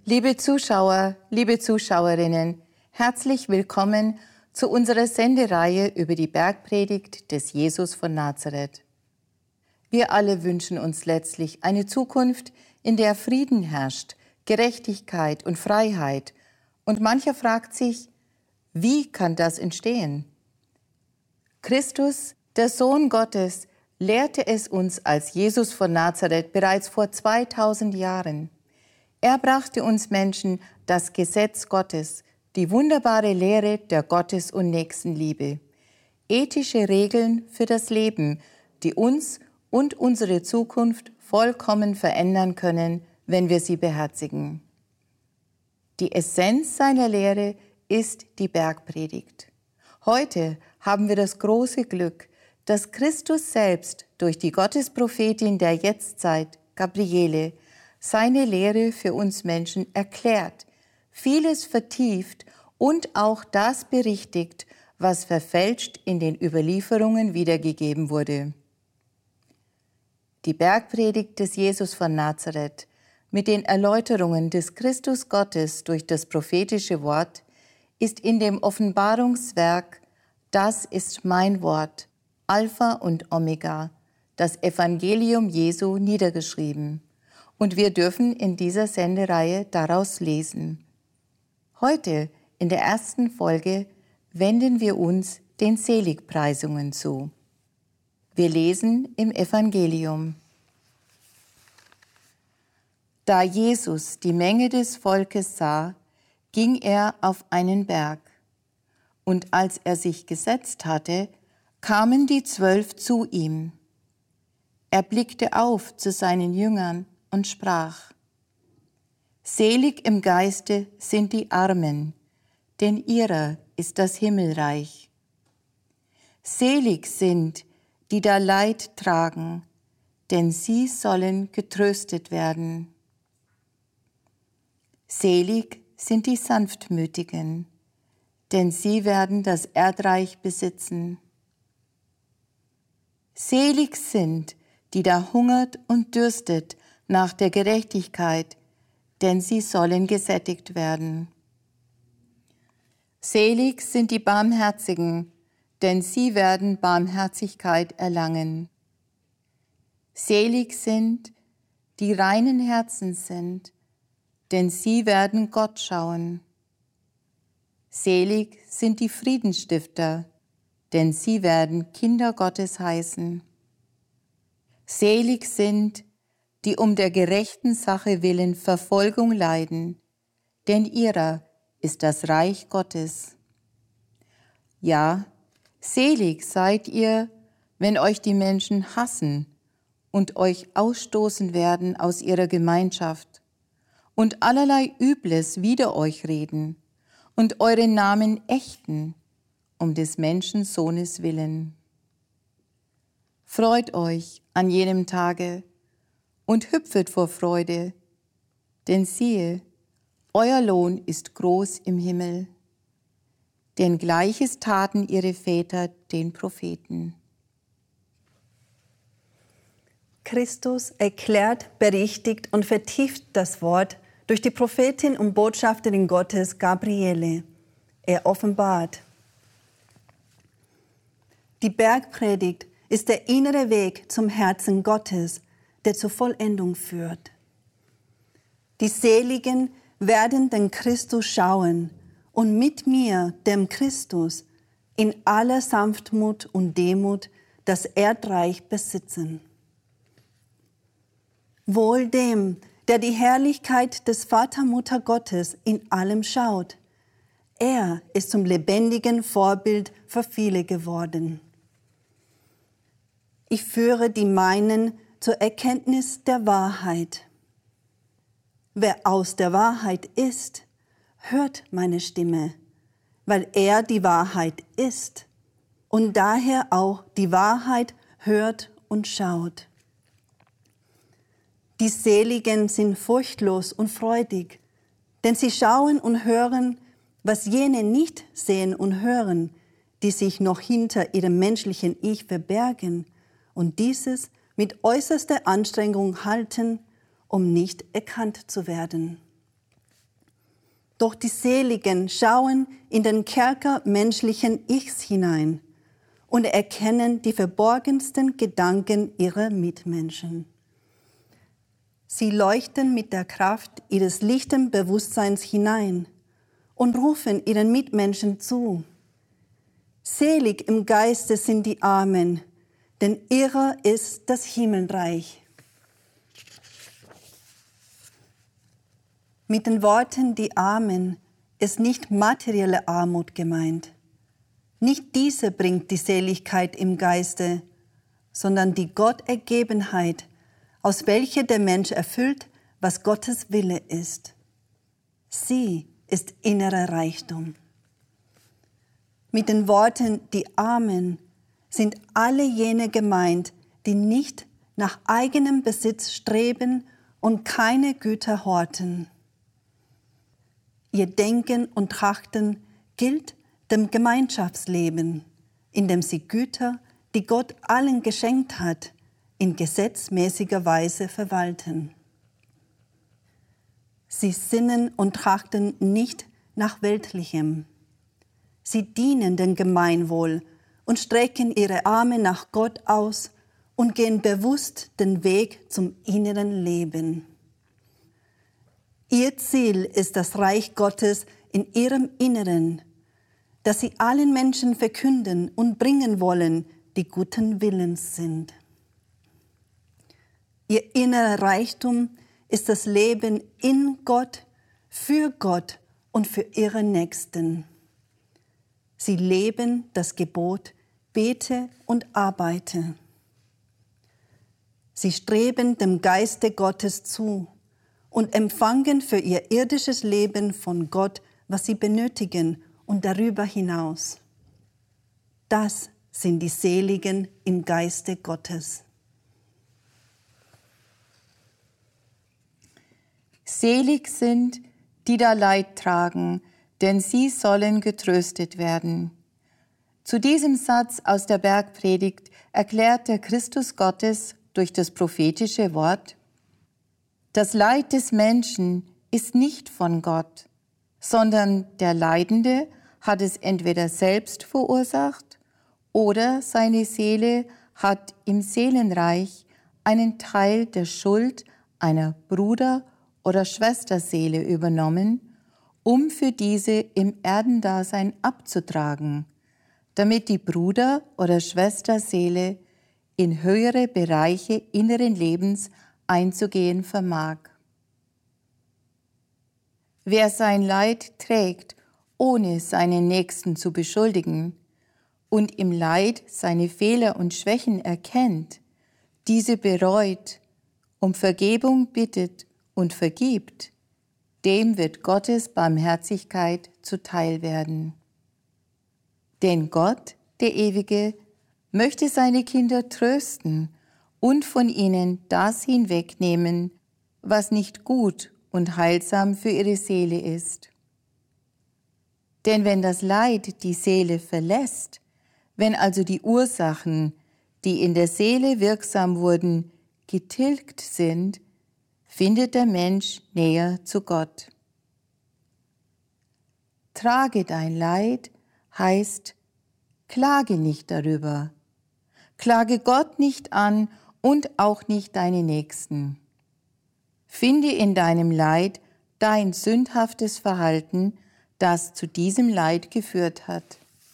Liebe Zuschauer, liebe Zuschauerinnen, herzlich willkommen zu unserer Sendereihe über die Bergpredigt des Jesus von Nazareth. Wir alle wünschen uns letztlich eine Zukunft, in der Frieden herrscht, Gerechtigkeit und Freiheit. Und mancher fragt sich, wie kann das entstehen? Christus, der Sohn Gottes, lehrte es uns als Jesus von Nazareth bereits vor 2000 Jahren. Er brachte uns Menschen das Gesetz Gottes, die wunderbare Lehre der Gottes- und Nächstenliebe, ethische Regeln für das Leben, die uns und unsere Zukunft vollkommen verändern können, wenn wir sie beherzigen. Die Essenz seiner Lehre ist die Bergpredigt. Heute haben wir das große Glück, dass Christus selbst durch die Gottesprophetin der Jetztzeit, Gabriele, seine Lehre für uns Menschen erklärt, vieles vertieft und auch das berichtigt, was verfälscht in den Überlieferungen wiedergegeben wurde. Die Bergpredigt des Jesus von Nazareth mit den Erläuterungen des Christus Gottes durch das prophetische Wort ist in dem Offenbarungswerk Das ist mein Wort, Alpha und Omega, das Evangelium Jesu niedergeschrieben. Und wir dürfen in dieser Sendereihe daraus lesen. Heute, in der ersten Folge, wenden wir uns den Seligpreisungen zu. Wir lesen im Evangelium. Da Jesus die Menge des Volkes sah, ging er auf einen Berg. Und als er sich gesetzt hatte, kamen die 12 zu ihm. Er blickte auf zu seinen Jüngern und sprach: Selig im Geiste sind die Armen, denn ihrer ist das Himmelreich. Selig sind, die da Leid tragen, denn sie sollen getröstet werden. Selig sind die Sanftmütigen, denn sie werden das Erdreich besitzen. Selig sind, die da hungert und dürstet nach der Gerechtigkeit, denn sie sollen gesättigt werden. Selig sind die Barmherzigen, denn sie werden Barmherzigkeit erlangen. Selig sind, die reinen Herzens sind, denn sie werden Gott schauen. Selig sind die Friedensstifter, denn sie werden Kinder Gottes heißen. Selig sind, die um der gerechten Sache willen Verfolgung leiden, denn ihrer ist das Reich Gottes. Ja, selig seid ihr, wenn euch die Menschen hassen und euch ausstoßen werden aus ihrer Gemeinschaft und allerlei Übles wider euch reden und euren Namen ächten, um des Menschensohnes willen. Freut euch an jenem Tage und hüpfet vor Freude, denn siehe, euer Lohn ist groß im Himmel, denn Gleiches taten ihre Väter den Propheten. Christus erklärt, berichtigt und vertieft das Wort durch die Prophetin und Botschafterin Gottes Gabriele. Er offenbart. Die Bergpredigt ist der innere Weg zum Herzen Gottes, der zur Vollendung führt. Die Seligen werden den Christus schauen und mit mir, dem Christus, in aller Sanftmut und Demut das Erdreich besitzen. Wohl dem, der die Herrlichkeit des Vatermutter Gottes in allem schaut. Er ist zum lebendigen Vorbild für viele geworden. Ich führe die meinen zur Erkenntnis der Wahrheit. Wer aus der Wahrheit ist, hört meine Stimme, weil er die Wahrheit ist und daher auch die Wahrheit hört und schaut. Die Seligen sind furchtlos und freudig, denn sie schauen und hören, was jene nicht sehen und hören, die sich noch hinter ihrem menschlichen Ich verbergen und dieses mit äußerster Anstrengung halten, um nicht erkannt zu werden. Doch die Seligen schauen in den Kerker menschlichen Ichs hinein und erkennen die verborgensten Gedanken ihrer Mitmenschen. Sie leuchten mit der Kraft ihres lichten Bewusstseins hinein und rufen ihren Mitmenschen zu: Selig im Geiste sind die Armen, denn ihrer ist das Himmelreich. Mit den Worten die Armen ist nicht materielle Armut gemeint. Nicht diese bringt die Seligkeit im Geiste, sondern die Gottergebenheit, aus welcher der Mensch erfüllt, was Gottes Wille ist. Sie ist innerer Reichtum. Mit den Worten die Armen sind alle jene gemeint, die nicht nach eigenem Besitz streben und keine Güter horten. Ihr Denken und Trachten gilt dem Gemeinschaftsleben, in dem sie Güter, die Gott allen geschenkt hat, in gesetzmäßiger Weise verwalten. Sie sinnen und trachten nicht nach Weltlichem. Sie dienen dem Gemeinwohl und strecken ihre Arme nach Gott aus und gehen bewusst den Weg zum inneren Leben. Ihr Ziel ist das Reich Gottes in ihrem Inneren, das sie allen Menschen verkünden und bringen wollen, die guten Willens sind. Ihr innerer Reichtum ist das Leben in Gott, für Gott und für ihre Nächsten. Sie leben das Gebot, bete und arbeite. Sie streben dem Geiste Gottes zu und empfangen für ihr irdisches Leben von Gott, was sie benötigen und darüber hinaus. Das sind die Seligen im Geiste Gottes. Selig sind, die da Leid tragen, denn sie sollen getröstet werden. Zu diesem Satz aus der Bergpredigt erklärt der Christus Gottes durch das prophetische Wort: Das Leid des Menschen ist nicht von Gott, sondern der Leidende hat es entweder selbst verursacht oder seine Seele hat im Seelenreich einen Teil der Schuld einer Bruder- oder Schwesterseele übernommen, um für diese im Erdendasein abzutragen, damit die Bruder- oder Schwesterseele in höhere Bereiche inneren Lebens einzugehen vermag. Wer sein Leid trägt, ohne seinen Nächsten zu beschuldigen, und im Leid seine Fehler und Schwächen erkennt, diese bereut, um Vergebung bittet und vergibt, dem wird Gottes Barmherzigkeit zuteil werden. Denn Gott, der Ewige, möchte seine Kinder trösten und von ihnen das hinwegnehmen, was nicht gut und heilsam für ihre Seele ist. Denn wenn das Leid die Seele verlässt, wenn also die Ursachen, die in der Seele wirksam wurden, getilgt sind, findet der Mensch näher zu Gott. Trage dein Leid heißt, klage nicht darüber. Klage Gott nicht an und auch nicht deine Nächsten. Finde in deinem Leid dein sündhaftes Verhalten, das zu diesem Leid geführt hat.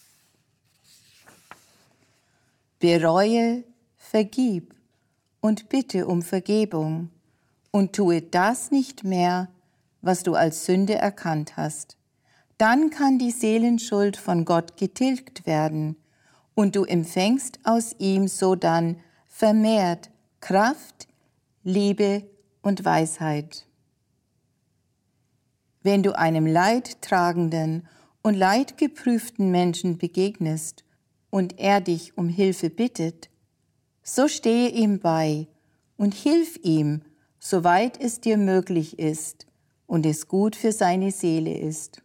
Bereue, vergib und bitte um Vergebung und tue das nicht mehr, was du als Sünde erkannt hast. Dann kann die Seelenschuld von Gott getilgt werden und du empfängst aus ihm sodann vermehrt Kraft, Liebe und Weisheit. Wenn du einem leidtragenden und leidgeprüften Menschen begegnest und er dich um Hilfe bittet, so stehe ihm bei und hilf ihm, soweit es dir möglich ist und es gut für seine Seele ist.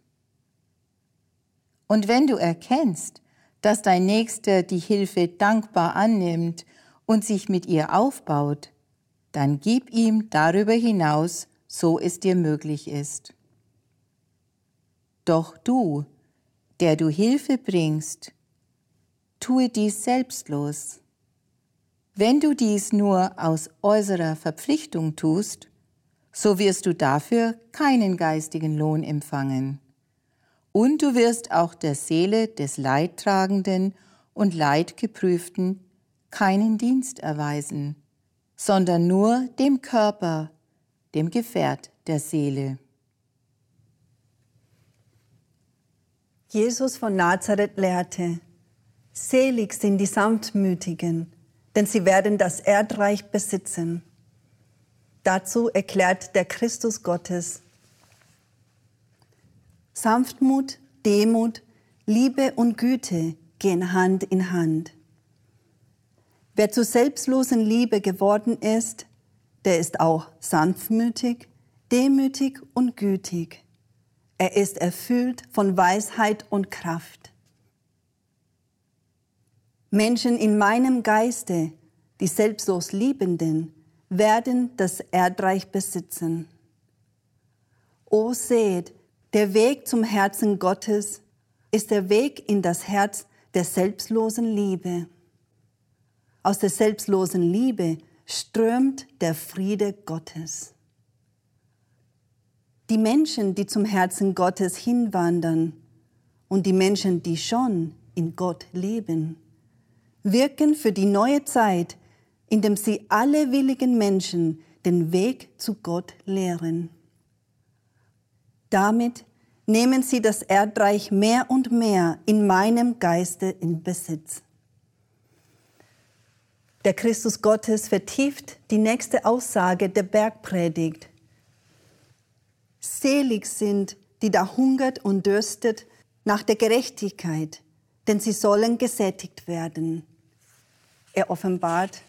Und wenn du erkennst, dass dein Nächster die Hilfe dankbar annimmt und sich mit ihr aufbaut, dann gib ihm darüber hinaus, so es dir möglich ist. Doch du, der du Hilfe bringst, tue dies selbstlos. Wenn du dies nur aus äußerer Verpflichtung tust, so wirst du dafür keinen geistigen Lohn empfangen. Und du wirst auch der Seele des Leidtragenden und Leidgeprüften keinen Dienst erweisen, sondern nur dem Körper, dem Gefährt der Seele. Jesus von Nazareth lehrte: Selig sind die Sanftmütigen, denn sie werden das Erdreich besitzen. Dazu erklärt der Christus Gottes: Sanftmut, Demut, Liebe und Güte gehen Hand in Hand. Wer zur selbstlosen Liebe geworden ist, der ist auch sanftmütig, demütig und gütig. Er ist erfüllt von Weisheit und Kraft. Menschen in meinem Geiste, die selbstlos Liebenden, werden das Erdreich besitzen. O seht, der Weg zum Herzen Gottes ist der Weg in das Herz der selbstlosen Liebe. Aus der selbstlosen Liebe strömt der Friede Gottes. Die Menschen, die zum Herzen Gottes hinwandern und die Menschen, die schon in Gott leben, wirken für die neue Zeit, indem sie alle willigen Menschen den Weg zu Gott lehren. Damit nehmen sie das Erdreich mehr und mehr in meinem Geiste in Besitz. Der Christus Gottes vertieft die nächste Aussage der Bergpredigt. Selig sind, die da hungert und dürstet nach der Gerechtigkeit, denn sie sollen gesättigt werden. Er offenbart: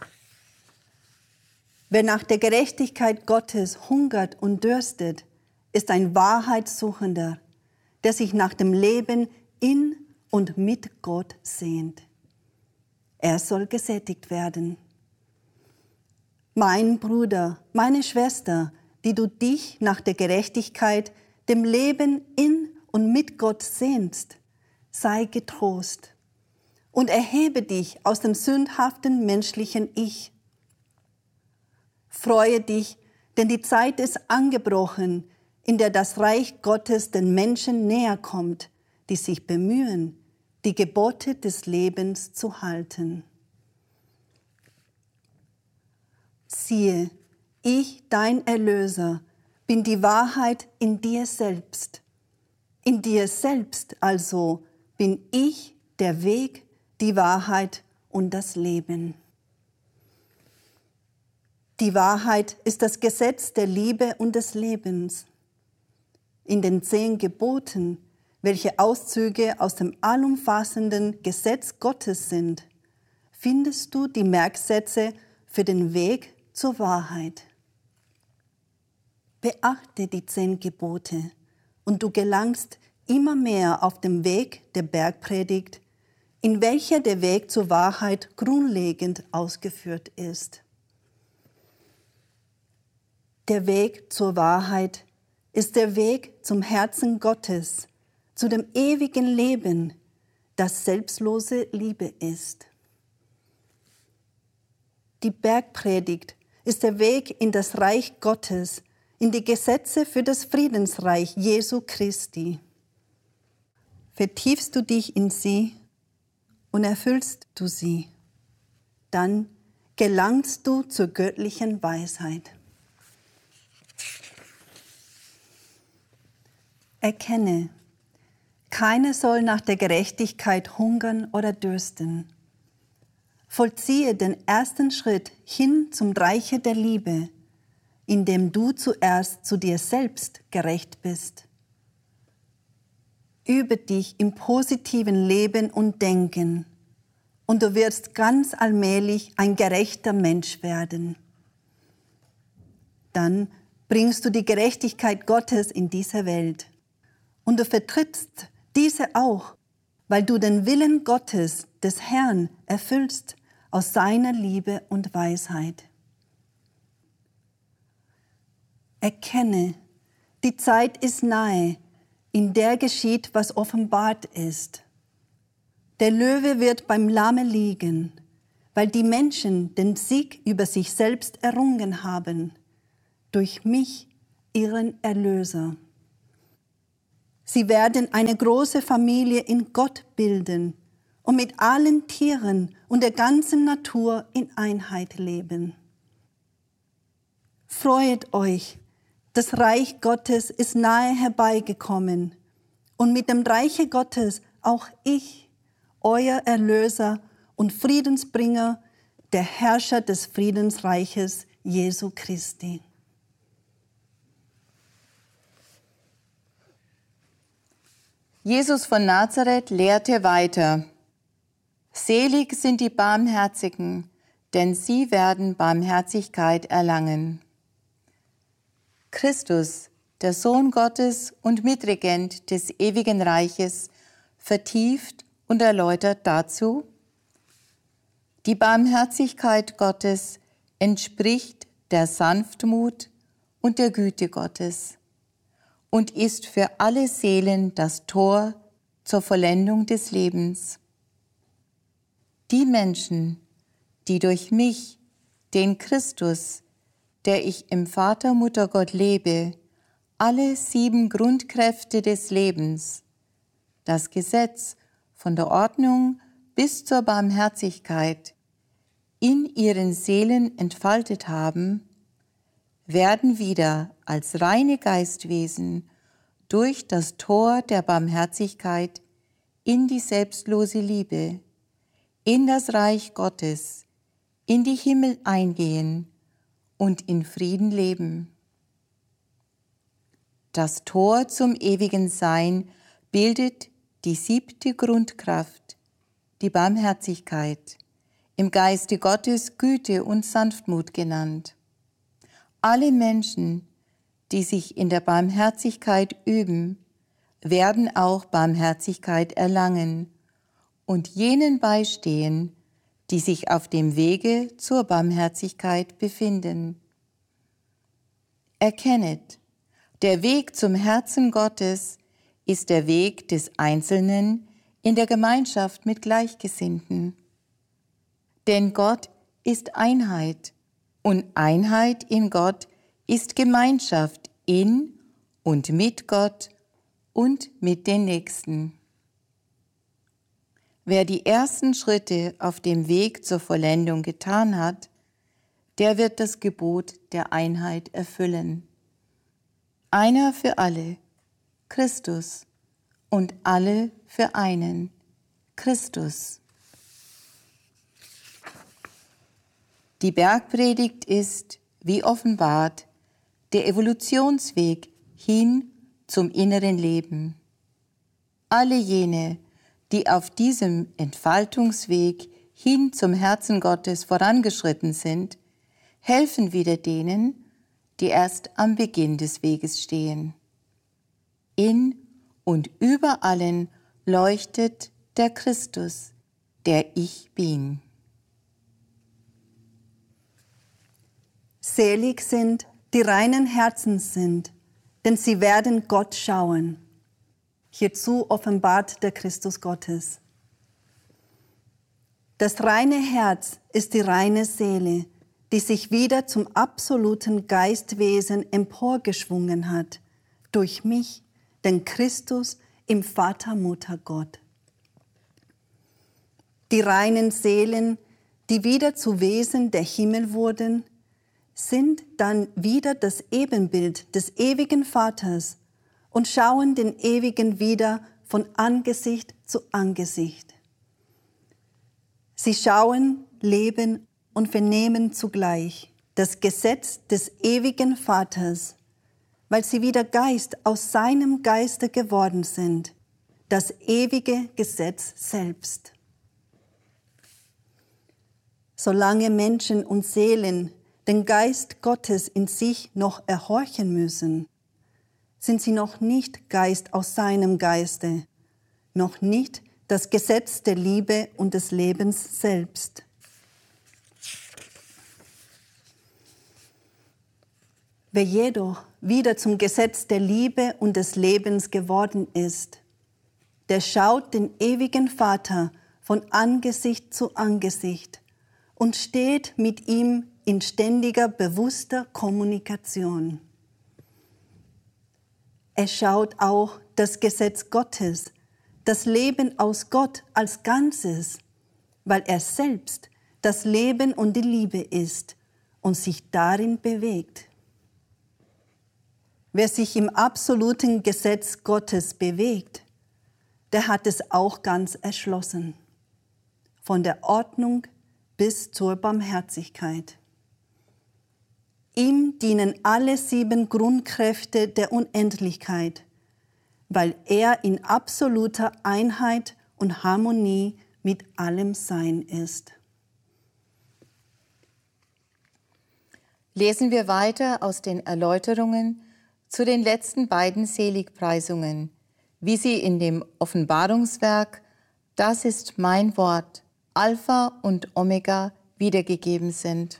Wer nach der Gerechtigkeit Gottes hungert und dürstet, ist ein Wahrheitssuchender, der sich nach dem Leben in und mit Gott sehnt. Er soll gesättigt werden. Mein Bruder, meine Schwester, die du dich nach der Gerechtigkeit, dem Leben in und mit Gott sehnst, sei getrost und erhebe dich aus dem sündhaften menschlichen Ich. Freue dich, denn die Zeit ist angebrochen, in der das Reich Gottes den Menschen näher kommt, die sich bemühen, die Gebote des Lebens zu halten. Siehe, ich, dein Erlöser, bin die Wahrheit in dir selbst. In dir selbst also bin ich der Weg, die Wahrheit und das Leben. Die Wahrheit ist das Gesetz der Liebe und des Lebens. In den 10 Geboten, welche Auszüge aus dem allumfassenden Gesetz Gottes sind, findest du die Merksätze für den Weg zur Wahrheit. Beachte die 10 Gebote und du gelangst immer mehr auf dem Weg der Bergpredigt, in welcher der Weg zur Wahrheit grundlegend ausgeführt ist. Der Weg zur Wahrheit ist der Weg zum Herzen Gottes, zu dem ewigen Leben, das selbstlose Liebe ist. Die Bergpredigt ist der Weg in das Reich Gottes, in die Gesetze für das Friedensreich Jesu Christi. Vertiefst du dich in sie und erfüllst du sie, dann gelangst du zur göttlichen Weisheit. Erkenne, keiner soll nach der Gerechtigkeit hungern oder dürsten. Vollziehe den ersten Schritt hin zum Reiche der Liebe, indem du zuerst zu dir selbst gerecht bist. Übe dich im positiven Leben und Denken, und du wirst ganz allmählich ein gerechter Mensch werden. Dann bringst du die Gerechtigkeit Gottes in diese Welt. Und du vertrittst diese auch, weil du den Willen Gottes, des Herrn, erfüllst aus seiner Liebe und Weisheit. Erkenne, die Zeit ist nahe, in der geschieht, was offenbart ist. Der Löwe wird beim Lamme liegen, weil die Menschen den Sieg über sich selbst errungen haben, durch mich, ihren Erlöser. Sie werden eine große Familie in Gott bilden und mit allen Tieren und der ganzen Natur in Einheit leben. Freut euch, das Reich Gottes ist nahe herbeigekommen und mit dem Reiche Gottes auch ich, euer Erlöser und Friedensbringer, der Herrscher des Friedensreiches Jesu Christi. Jesus von Nazareth lehrte weiter: Selig sind die Barmherzigen, denn sie werden Barmherzigkeit erlangen. Christus, der Sohn Gottes und Mitregent des ewigen Reiches, vertieft und erläutert dazu: Die Barmherzigkeit Gottes entspricht der Sanftmut und der Güte Gottes und ist für alle Seelen das Tor zur Vollendung des Lebens. Die Menschen, die durch mich, den Christus, der ich im Vater, Mutter, Gott lebe, alle 7 Grundkräfte des Lebens, das Gesetz von der Ordnung bis zur Barmherzigkeit, in ihren Seelen entfaltet haben, werden wieder als reine Geistwesen durch das Tor der Barmherzigkeit in die selbstlose Liebe, in das Reich Gottes, in die Himmel eingehen und in Frieden leben. Das Tor zum ewigen Sein bildet die 7. Grundkraft, die Barmherzigkeit, im Geiste Gottes Güte und Sanftmut genannt. Alle Menschen, die sich in der Barmherzigkeit üben, werden auch Barmherzigkeit erlangen und jenen beistehen, die sich auf dem Wege zur Barmherzigkeit befinden. Erkennet, der Weg zum Herzen Gottes ist der Weg des Einzelnen in der Gemeinschaft mit Gleichgesinnten. Denn Gott ist Einheit und Einheit in Gott ist Gemeinschaft in und mit Gott und mit den Nächsten. Wer die ersten Schritte auf dem Weg zur Vollendung getan hat, der wird das Gebot der Einheit erfüllen. Einer für alle, Christus, und alle für einen, Christus. Die Bergpredigt ist, wie offenbart, der Evolutionsweg hin zum inneren Leben. Alle jene, die auf diesem Entfaltungsweg hin zum Herzen Gottes vorangeschritten sind, helfen wieder denen, die erst am Beginn des Weges stehen. In und über allen leuchtet der Christus, der ich bin. Selig sind, die reinen Herzens sind, denn sie werden Gott schauen. Hierzu offenbart der Christus Gottes. Das reine Herz ist die reine Seele, die sich wieder zum absoluten Geistwesen emporgeschwungen hat, durch mich, den Christus im Vater, Mutter, Gott. Die reinen Seelen, die wieder zu Wesen der Himmel wurden, sind dann wieder das Ebenbild des ewigen Vaters und schauen den Ewigen wieder von Angesicht zu Angesicht. Sie schauen, leben und vernehmen zugleich das Gesetz des ewigen Vaters, weil sie wieder Geist aus seinem Geiste geworden sind, das ewige Gesetz selbst. Solange Menschen und Seelen den Geist Gottes in sich noch erhorchen müssen, sind sie noch nicht Geist aus seinem Geiste, noch nicht das Gesetz der Liebe und des Lebens selbst. Wer jedoch wieder zum Gesetz der Liebe und des Lebens geworden ist, der schaut den ewigen Vater von Angesicht zu Angesicht und steht mit ihm in ständiger, bewusster Kommunikation. Er schaut auch das Gesetz Gottes, das Leben aus Gott als Ganzes, weil er selbst das Leben und die Liebe ist und sich darin bewegt. Wer sich im absoluten Gesetz Gottes bewegt, der hat es auch ganz erschlossen, von der Ordnung bis zur Barmherzigkeit. Ihm dienen alle 7 Grundkräfte der Unendlichkeit, weil er in absoluter Einheit und Harmonie mit allem Sein ist. Lesen wir weiter aus den Erläuterungen zu den letzten beiden Seligpreisungen, wie sie in dem Offenbarungswerk "Das ist mein Wort, Alpha und Omega" wiedergegeben sind.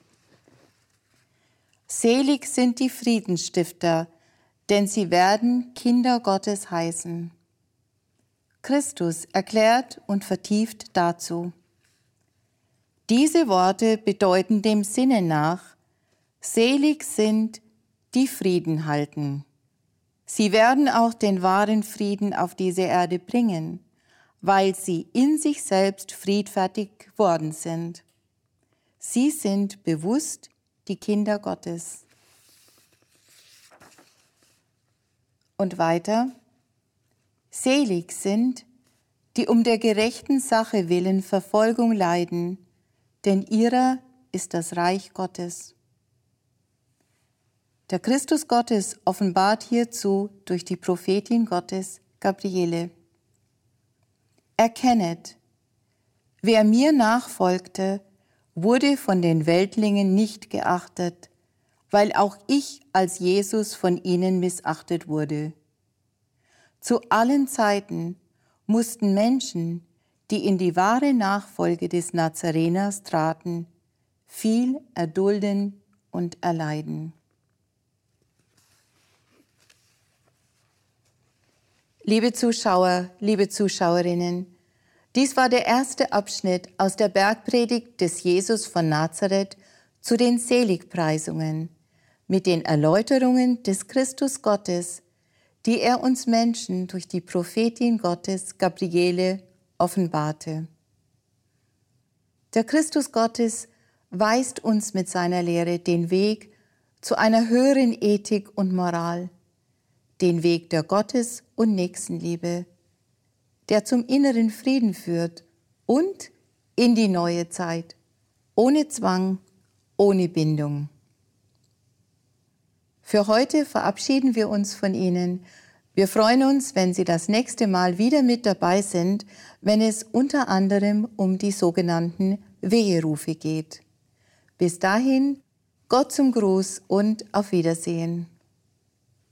Selig sind die Friedensstifter, denn sie werden Kinder Gottes heißen. Christus erklärt und vertieft dazu: Diese Worte bedeuten dem Sinne nach: Selig sind, die Frieden halten. Sie werden auch den wahren Frieden auf diese Erde bringen, weil sie in sich selbst friedfertig geworden sind. Sie sind bewusst die Kinder Gottes. Und weiter: Selig sind, die um der gerechten Sache willen Verfolgung leiden, denn ihrer ist das Reich Gottes. Der Christus Gottes offenbart hierzu durch die Prophetin Gottes, Gabriele: Erkennet, wer mir nachfolgte, wurde von den Weltlingen nicht geachtet, weil auch ich als Jesus von ihnen missachtet wurde. Zu allen Zeiten mussten Menschen, die in die wahre Nachfolge des Nazareners traten, viel erdulden und erleiden. Liebe Zuschauer, liebe Zuschauerinnen, dies war der erste Abschnitt aus der Bergpredigt des Jesus von Nazareth zu den Seligpreisungen mit den Erläuterungen des Christus Gottes, die er uns Menschen durch die Prophetin Gottes Gabriele offenbarte. Der Christus Gottes weist uns mit seiner Lehre den Weg zu einer höheren Ethik und Moral, den Weg der Gottes- und Nächstenliebe, der zum inneren Frieden führt und in die neue Zeit, ohne Zwang, ohne Bindung. Für heute verabschieden wir uns von Ihnen. Wir freuen uns, wenn Sie das nächste Mal wieder mit dabei sind, wenn es unter anderem um die sogenannten Weherufe geht. Bis dahin, Gott zum Gruß und auf Wiedersehen.